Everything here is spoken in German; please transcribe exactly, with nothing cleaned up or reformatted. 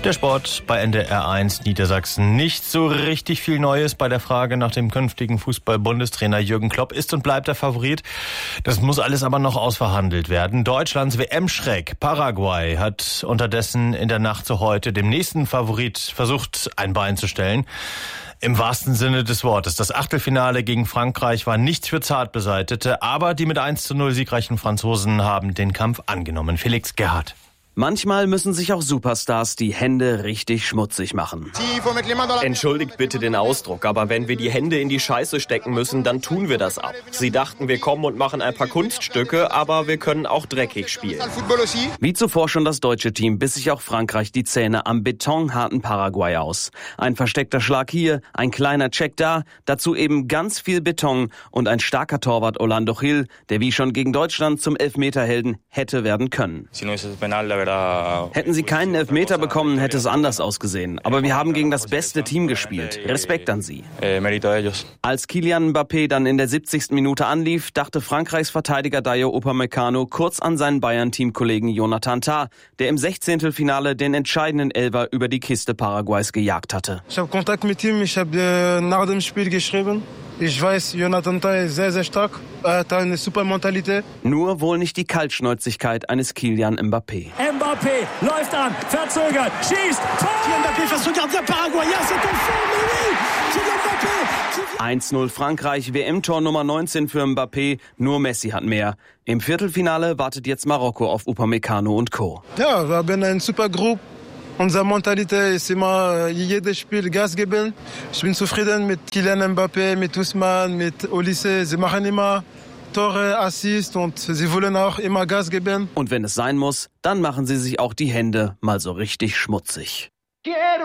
Der Sport bei N D R eins Niedersachsen. Nicht so richtig viel Neues bei der Frage nach dem künftigen Fußball-Bundestrainer. Jürgen Klopp ist und bleibt der Favorit. Das muss alles aber noch ausverhandelt werden. Deutschlands W M-Schreck Paraguay hat unterdessen in der Nacht zu heute dem nächsten Favorit versucht, ein Bein zu stellen. Im wahrsten Sinne des Wortes. Das Achtelfinale gegen Frankreich war nichts für Zartbeseitete, aber die mit eins zu null siegreichen Franzosen haben den Kampf angenommen. Felix Gerhardt. Manchmal müssen sich auch Superstars die Hände richtig schmutzig machen. Entschuldigt bitte den Ausdruck, aber wenn wir die Hände in die Scheiße stecken müssen, dann tun wir das ab. Sie dachten, wir kommen und machen ein paar Kunststücke, aber wir können auch dreckig spielen. Wie zuvor schon das deutsche Team biss sich auch Frankreich die Zähne am betonharten Paraguay aus. Ein versteckter Schlag hier, ein kleiner Check da, dazu eben ganz viel Beton und ein starker Torwart Orlando Gil, der wie schon gegen Deutschland zum Elfmeterhelden hätte werden können. Hätten sie keinen Elfmeter bekommen, hätte es anders ausgesehen. Aber wir haben gegen das beste Team gespielt. Respekt an sie. Als Kylian Mbappé dann in der siebzigsten Minute anlief, dachte Frankreichs Verteidiger Dayo Upamecano kurz an seinen Bayern-Teamkollegen Jonathan Tah, der im Sechzehntelfinale den entscheidenden Elfer über die Kiste Paraguays gejagt hatte. Ich habe Kontakt mit ihm, ich habe nach dem Spiel geschrieben. Ich weiß, Jonathan Tah ist sehr, sehr stark. Er hat eine super Mentalität. Nur wohl nicht die Kaltschnäuzigkeit eines Kylian Mbappé. Mbappé läuft an, verzögert, schießt, Tor! Mbappé face au gardien paraguayen, c'est en forme, oui! Kylian Mbappé! eins zu null Frankreich, W M-Tor Nummer neunzehn für Mbappé, nur Messi hat mehr. Im Viertelfinale wartet jetzt Marokko auf Upamecano und Co. Ja, wir haben eine super Gruppe. Unsere Mentalität ist immer, jedes Spiel Gas geben. Ich bin zufrieden mit Kylian Mbappé, mit Ousmane, mit Olise. Sie machen immer Tore, Assists und sie wollen auch immer Gas geben. Und wenn es sein muss, dann machen sie sich auch die Hände mal so richtig schmutzig.